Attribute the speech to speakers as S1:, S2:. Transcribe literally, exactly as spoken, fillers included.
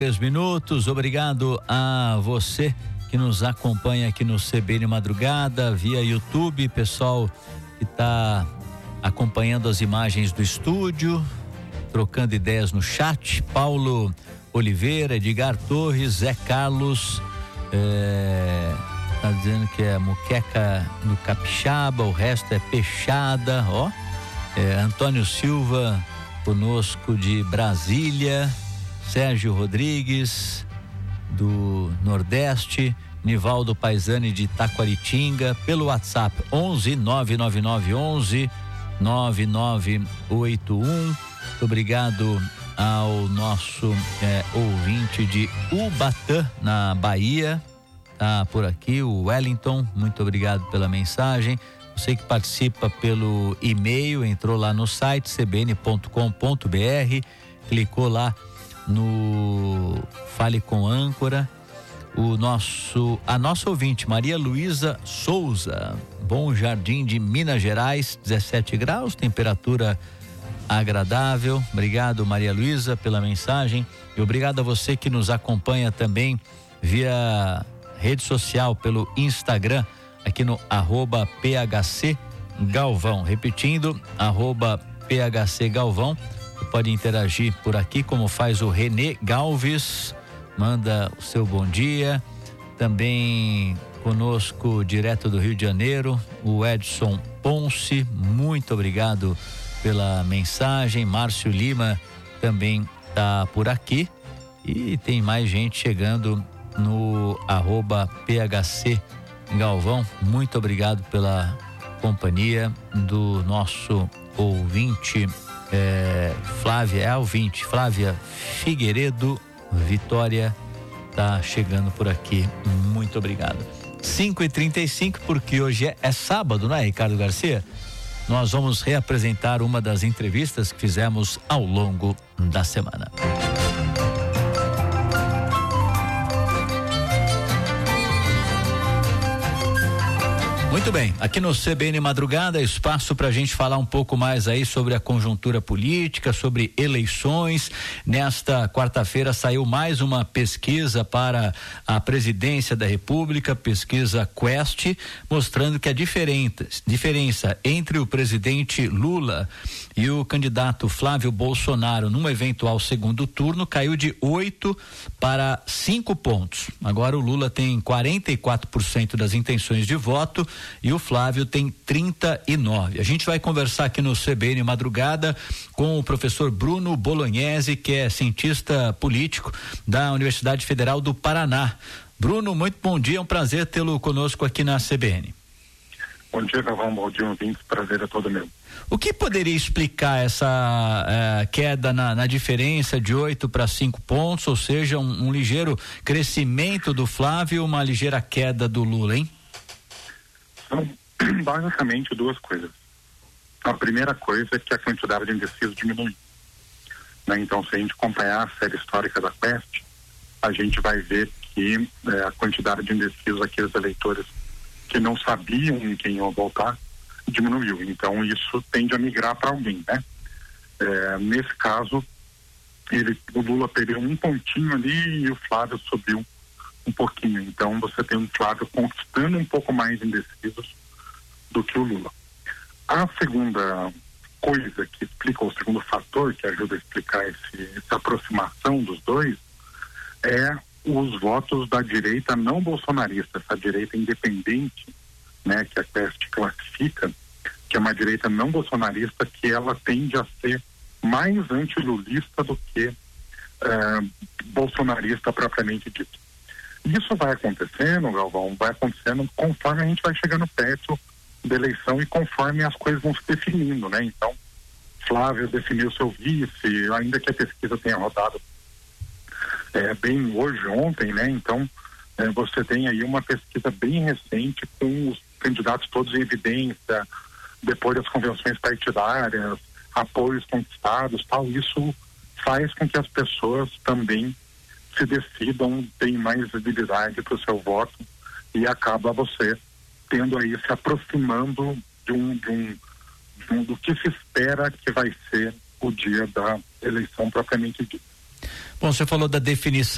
S1: Três minutos, obrigado a você que nos acompanha aqui no C B N Madrugada, via YouTube, pessoal que está acompanhando as imagens do estúdio, trocando ideias no chat, Paulo Oliveira, Edgar Torres, Zé Carlos, é, tá dizendo que é muqueca no capixaba, o resto é peixada, ó, é, Antônio Silva conosco de Brasília, Sérgio Rodrigues do Nordeste, Nivaldo Paisani de Taquaritinga, pelo WhatsApp onze nove nove nove onze nove nove oito um. Muito obrigado ao nosso é, ouvinte de Ubatã, na Bahia, tá por aqui, o Wellington, muito obrigado pela mensagem. Você que participa pelo e-mail, entrou lá no site c b n ponto com ponto b r, clicou lá no Fale com Âncora, o nosso, a nossa ouvinte Maria Luísa Souza, Bom Jardim de Minas Gerais, dezessete graus, temperatura agradável. Obrigado, Maria Luísa, pela mensagem, e obrigado a você que nos acompanha também via rede social, pelo Instagram, aqui no arroba P H C Galvão, repetindo, arroba P H C Galvão. Pode interagir por aqui, como faz o Renê Galves, manda o seu bom dia. Também conosco, direto do Rio de Janeiro, o Edson Ponce, muito obrigado pela mensagem. Márcio Lima também tá por aqui, e tem mais gente chegando no arroba P H C Galvão. Muito obrigado pela companhia do nosso ouvinte É, Flávia, é ouvinte, Flávia Figueiredo Vitória, tá chegando por aqui, muito obrigado. cinco e trinta e cinco, porque hoje é, é sábado, não é, Ricardo Garcia? Nós vamos reapresentar uma das entrevistas que fizemos ao longo da semana. Muito bem, aqui no C B N Madrugada, espaço para a gente falar um pouco mais aí sobre a conjuntura política, sobre eleições. Nesta quarta-feira saiu mais uma pesquisa para a presidência da República, pesquisa Quest, mostrando que a diferença, diferença entre o presidente Lula e o candidato Flávio Bolsonaro num eventual segundo turno caiu de oito para cinco pontos. Agora o Lula tem quarenta e quatro por cento das intenções de voto e o Flávio tem trinta e nove. A gente vai conversar aqui no C B N Madrugada com o professor Bruno Bolognese, que é cientista político da Universidade Federal do Paraná. Bruno, muito bom dia, é um prazer tê-lo conosco aqui na C B N.
S2: Bom dia, Galvão, bom dia, ouvintes, prazer é todo meu.
S1: O que poderia explicar essa eh, queda na, na diferença de oito para cinco pontos, ou seja, um, um ligeiro crescimento do Flávio e uma ligeira queda do Lula, hein?
S2: São basicamente duas coisas. A primeira coisa é que a quantidade de indecisos diminui, né? Então, se a gente acompanhar a série histórica da Quest, a gente vai ver que eh, a quantidade de indecisos, aqueles eleitores que não sabiam em quem iam votar, diminuiu. Então, isso tende a migrar para alguém, né? É, nesse caso, ele, o Lula perdeu um pontinho ali e o Flávio subiu um pouquinho. Então, você tem um Flávio conquistando um pouco mais indecisos do que o Lula. A segunda coisa que explica, o segundo fator que ajuda a explicar esse, essa aproximação dos dois, é os votos da direita não bolsonarista, essa direita independente, né, que a Quest classifica, que é uma direita não bolsonarista, que ela tende a ser mais antilulista do que eh, bolsonarista propriamente dito. Isso vai acontecendo, Galvão, vai acontecendo conforme a gente vai chegando perto da eleição e conforme as coisas vão se definindo, né? Então, Flávio definiu seu vice, ainda que a pesquisa tenha rodado é, bem hoje, ontem, né? Então, é, você tem aí uma pesquisa bem recente com os candidatos todos em evidência, depois das convenções partidárias, apoios conquistados, tal. Isso faz com que as pessoas também se decidam, tenham mais visibilidade para o seu voto, e acaba você tendo aí, se aproximando de um, de um, de um do que se espera que vai ser o dia da eleição propriamente dita.
S1: Bom, você falou da definição